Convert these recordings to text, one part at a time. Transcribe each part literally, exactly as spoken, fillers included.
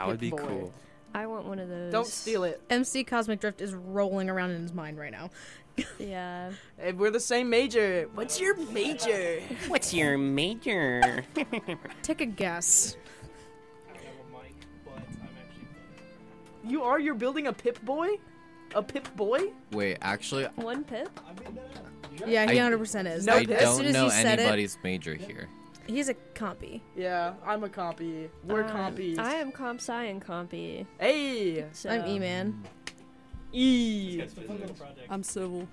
would be Pip-Boy. cool. I want one of those. Don't steal it. M C Cosmic Drift is rolling around in his mind right now. Yeah. Hey, we're the same major. What's your major? What's your major? Take a guess. I don't have a mic, but I'm actually. You are? You're building a Pip-Boy? A Pip-Boy? Wait, actually, One pip? I mean, uh, Yeah, he I- one hundred percent is. No, I as as don't soon as know you said it, anybody's major here. he's a compy. Yeah, I'm a compy. We're Um, compies. I am comp sci and compy. Hey! So. I'm E-Man. E. it's a physical project. I'm civil.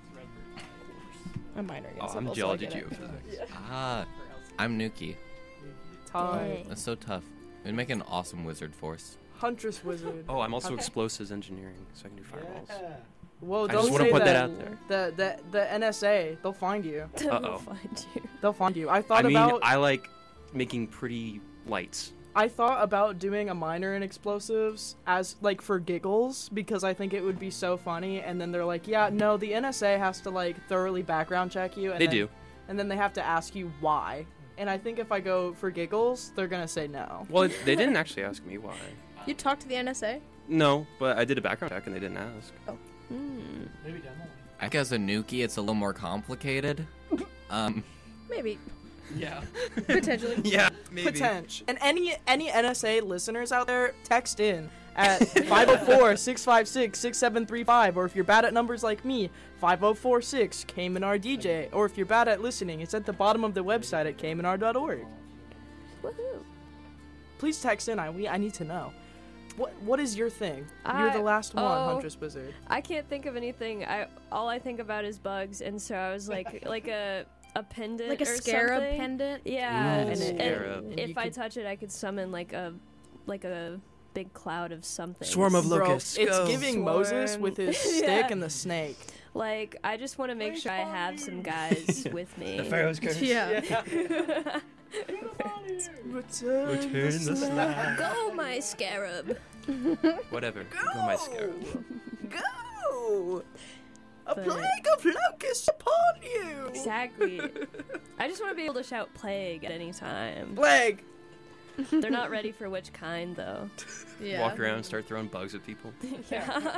I'm minor Oh, against I'm civil, geology so I get it. geophysics. Ah, I'm Nuki. Ty. Dang. That's so tough. It'd make an awesome wizard force. Huntress Wizard. Oh, I'm also Okay. explosives engineering, so I can do fireballs. Yeah. Whoa, I don't just want say to put that that. out there. The, the, the N S A, they'll find you. Uh-oh. They'll find you. They'll find you. I I thought mean, about I like making pretty lights. I thought about doing a minor in explosives as like for giggles because I think it would be so funny, and then they're like, yeah, no, the N S A has to like thoroughly background check you. And They then, do. And then they have to ask you why. And I think if I go for giggles, they're gonna say no. Well, it- they didn't actually ask me why. You talked to the N S A? No, but I did a background check and they didn't ask. Hmm. Maybe down the line. I guess a Nuki, it's a little more complicated. Um, Maybe. Yeah. Potentially. yeah, maybe. Potential. And any any N S A listeners out there, text in at five oh four, six five six, six seven three five, or if you're bad at numbers like me, five oh four six, Cayman R D J, or if you're bad at listening, it's at the bottom of the website at cayman r dot org. Woohoo. Please text in. I we I need to know. What what is your thing? You're the I- last one, oh. Huntress Wizard. I can't think of anything. I all I think about is bugs, and so I was like, like a a pendant, Like a or scarab something. pendant? Yeah, Ooh, and, it- scarab. and And you if I could- touch it, I could summon like a like a big cloud of something. Swarm of Bro, locusts. it's go. giving Swarm. Moses with his stick Yeah. and the snake. Like I just want to make sure I have some guys with me. The Pharaoh's curse. Yeah. Return, Return the slab. Go, my scarab. Whatever. Go, my scarab. Go! A But- plague of locusts upon you! Exactly. I just want to be able to shout plague at any time. Plague! They're not ready for which kind though. Yeah. Walk around and start throwing bugs at people. Yeah.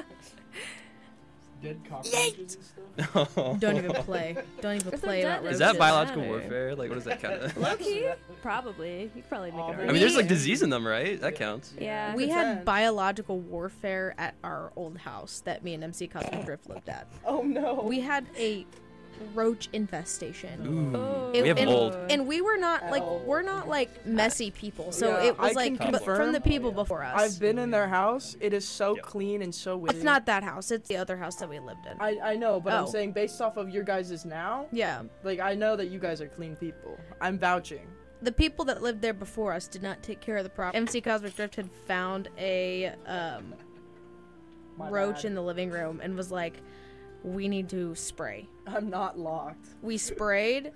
Dead cockroaches and stuff. Don't even play. Don't even If play they're about dead, Is it that doesn't biological matter. warfare? Like, what is that kind of? Low key, probably. You could probably make Oh, it. man. I mean, there's We- like disease in them, right? That counts. Yeah. We Pretend. had biological warfare at our old house that me and M C Cosmic Drift lived at. Oh no. We had a roach infestation. Ooh. Oh. It- we have and, mold. and we were not like Ow. we're not like messy people, so Yeah, it was I like can but from confirm. the people before us. I've been in their house. It is so Yep. clean and so witty. It's not that house; it's the other house that we lived in. I, I know, but I'm Oh. saying based off of your guys' now, yeah, like I know that you guys are clean people. I'm vouching. the people that lived there before us did not take care of the property. M C Cosmic Drift had found a um, My roach bad. in the living room and was like, "We need to spray." I'm not locked. We sprayed,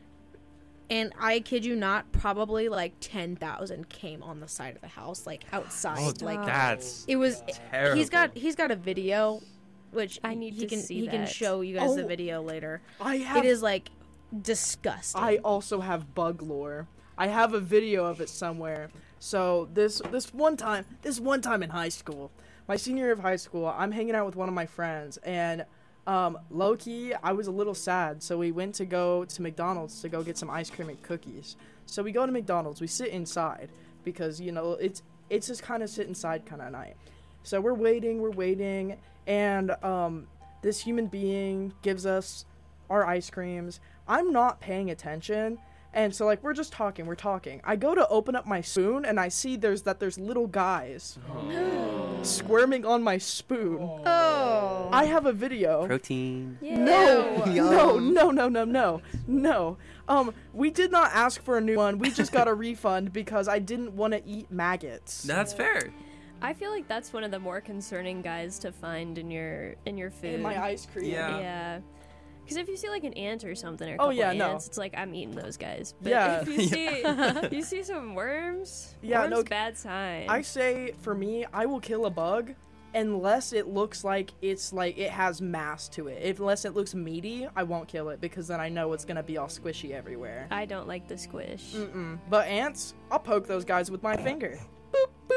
and I kid you not, probably like ten thousand came on the side of the house, like outside. Oh, like that's it was. terrible. He's got he's got a video, which I need he to can see he can that. show you guys the Oh. video later. I have. It is like disgusting. I also have bug lore. I have a video of it somewhere. So this this one time, this one time in high school, my senior year of high school, I'm hanging out with one of my friends, and um, low key, I was a little sad. So we went to go to McDonald's to go get some ice cream and cookies. So we go to McDonald's. We sit inside because you know it's it's just kind of sit inside kind of night. So we're waiting, we're waiting, and um, this human being gives us our ice creams. I'm not paying attention, and so like we're just talking, we're talking. I go to open up my spoon, and I see there's that there's little guys squirming on my spoon. oh. I have a video. protein. Yeah. No, Ew. no, no, no, no, no, no. Um, we did not ask for a new one. We just got a refund because I didn't want to eat maggots. That's fair. I feel like that's one of the more concerning guys to find in your in your food. In my ice cream. Yeah. Yeah. Because if you see like an ant or something or a Oh, couple yeah, no. ants, it's like I'm eating those guys. But Yeah. if you see you see some worms, Yeah, worms no, bad sign. I say for me, I will kill a bug unless it looks like it's like it has mass to it. If, unless it looks meaty, I won't kill it because then I know it's gonna be all squishy everywhere. I don't like the squish. Mm-mm. But ants, I'll poke those guys with my finger. Boop boop boop.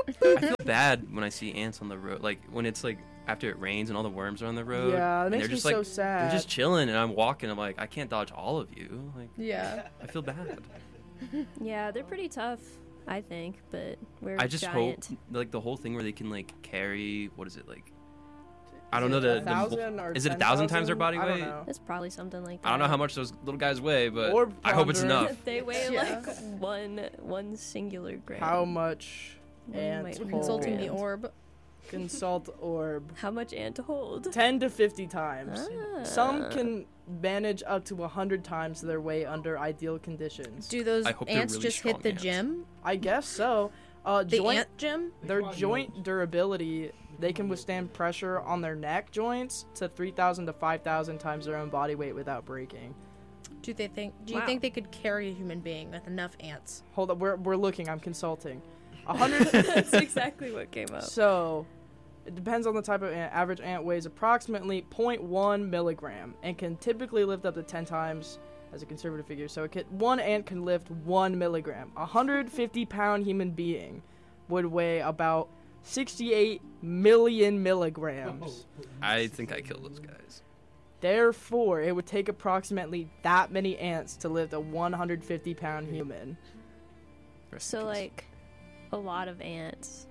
I feel bad when I see ants on the road. Like when it's like after it rains and all the worms are on the road. Yeah, it and makes they're me just so like sad. they're just chilling, and I'm walking. I'm like, I can't dodge all of you. Like, Yeah. I feel bad. Yeah, they're pretty tough, I think, but we're I just giant. hope like the whole thing where they can like carry what is it like? I don't Is know it the, a the thousand or is it a thousand times their ten thousand? body I don't weight? know. It's probably something like that. I don't know how much those little guys weigh, but Or I hope it's ponder. enough. They weigh Yeah. like one one singular gram. How much One ant weight hold? per Consulting the gram. orb. Consult orb. How much ant to hold? ten to fifty times. Some Ah. can manage up to one hundred times their weight under ideal conditions. Do those I hope they're ants really just hit strong the ants. gym? I guess so. Uh, The joint, ant gym? their joint durability, they can withstand pressure on their neck joints to three thousand to five thousand times their own body weight without breaking. Do they think? Do you Wow. think they could carry a human being with enough ants? Hold up, we're, we're looking, I'm consulting. one hundred. That's exactly what came up. So, it depends on the type of ant. Average ant weighs approximately zero point one milligram and can typically lift up to ten times as a conservative figure. So, it can, one ant can lift one milligram. A one hundred fifty pound human being would weigh about sixty-eight million milligrams. I think I killed those guys. Therefore, it would take approximately that many ants to lift a one hundred fifty pound human. Rest in So peace. like a lot of ants.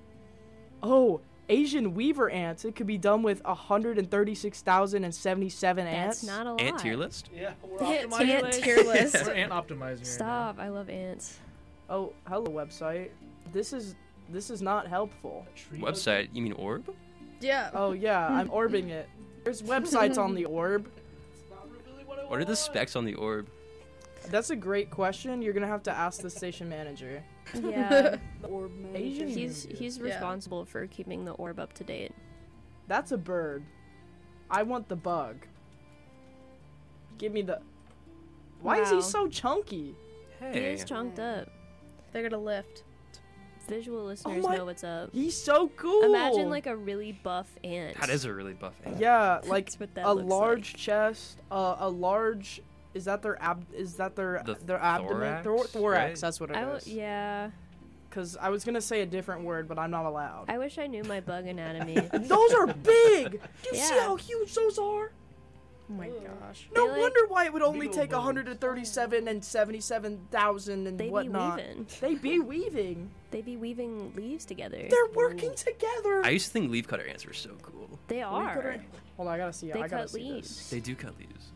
Oh, Asian weaver ants. It could be done with one hundred thirty-six thousand seventy-seven ants. That's not a lot. Ant tier list. Yeah, we're Ant optimizing. tier Ant list. tier list. We're ant optimizing right Stop! I love ants. Oh, hello website. This is this is not helpful. now. Website? You mean orb? Yeah. Oh yeah, I'm orbing it. There's websites on the orb. What are the specs on the orb? That's a great question. You're gonna have to ask the station manager. Yeah, Orb manager. Asian- he's he's Yeah. responsible for keeping the orb up to date. That's a bird. I want the bug. Give me the. Why is Wow. he so chunky? He Hey. is chunked up. They're gonna lift. Visual listeners my- know what's up. He's so cool. Imagine like a really buff ant. That is a really buff ant. Yeah, like That's what that a looks large like. chest, uh, a large. Is that their ab? Is that their The their abdomen? thorax, Thor- thorax. right? That's what it I w- is. yeah. Because I was gonna say a different word, but I'm not allowed. I wish I knew my bug anatomy. Those are big. Do you see Yeah. how huge those are? Oh my gosh. No They, like- wonder why it would only Big take old one hundred thirty-seven and seventy-seven thousand and They be whatnot. weaving. They be weaving. They be weaving leaves together. They're working together. I used to think leafcutter ants were so cool. they are. Hold on, I gotta see. They I gotta cut see leaves. this. They do cut leaves.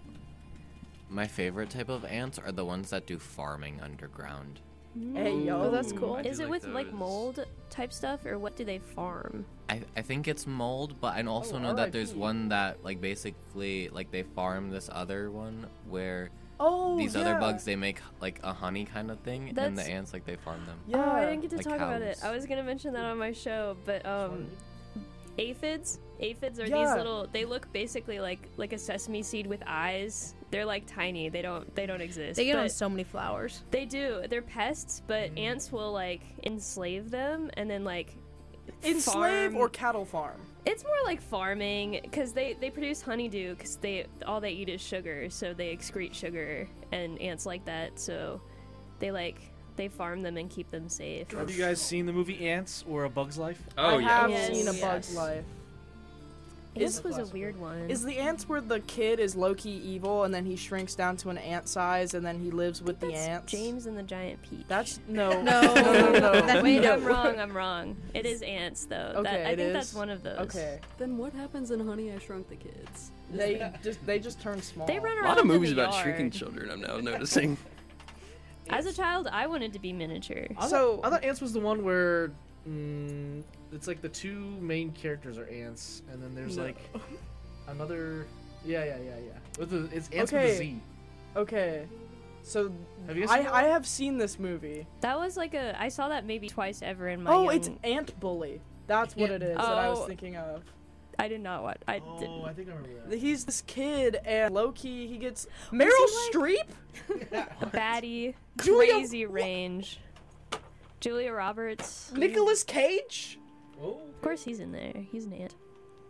My favorite type of ants are the ones that do farming underground. Hey yo, Oh, that's cool. I do Is it like with like those. mold type stuff, or what do they farm? I, I think it's mold, but I also Oh, know that there's R I P. one that like basically like they farm this other one where Oh, these yeah. other bugs they make like a honey kind of thing, and That's- the ants like they farm them. Yeah. Oh, I didn't get to Like talk about it. cows. I was gonna mention that on my show, but um, aphids. Aphids are Yeah. these little. They look basically like like a sesame seed with eyes. They're like tiny. They don't they don't exist. They get on but so many flowers. They do. They're pests, but ants will like enslave them and then like Enslave farm- or cattle farm. It's more like farming because they they produce honeydew because they all they eat is sugar, so they excrete sugar, and ants like that, so they like they farm them and keep them safe. Have you guys seen the movie Ants or A Bug's Life? Oh I yeah. have Yes. seen A Yes. Bug's Life. This Is- was a weird one. Is the ants where the kid is low key evil and then he shrinks down to an ant size and then he lives with the That's ants? James and the Giant Peach. That's no, No. no, no, no. That's Wait, no. I'm wrong. I'm wrong. It is ants though. Okay, that, I it think that's is? one of those. Okay, Then what happens in Honey, I Shrunk the Kids? they just they just turn small. They run A around. lot of in movies the about yard. shrinking children. I'm now noticing. As a child, I wanted to be miniature. I So- thought, I thought Ants was the one where mm, it's like the two main characters are ants, and then there's No. like another. Yeah, yeah, yeah, yeah. With the, it's ants Okay. with a Z. Okay, so Have you guys I seen that I one? have seen this movie. That was like a. I saw that maybe twice ever in my. Oh, young, it's Ant Bully. That's what Yeah. it is that I was Oh. thinking of. I did not watch. I Oh, didn't. I think I remember that. He's this kid and low key he gets Meryl he Streep. Baddie, Julia- crazy range. Julia Roberts. Nicolas Cage. Oh. Of course, he's in there. He's an ant.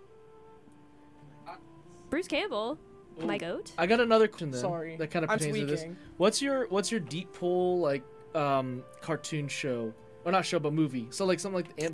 Bruce Campbell, my goat. I got another question then. Sorry, That kind of I'm pertains to this. tweaking. What's your What's your deep pull like um cartoon show or not show, but movie. So like something like Ant